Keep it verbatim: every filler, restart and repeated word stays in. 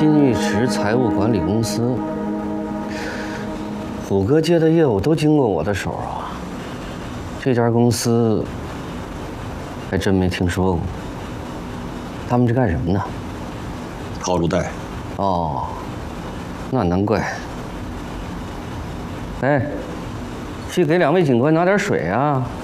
金玉池财务管理公司，虎哥接的业务都经过我的手啊。这家公司还真没听说过。他们是干什么的？ 套路贷。 哦，那难怪。哎，去给两位警官拿点水啊。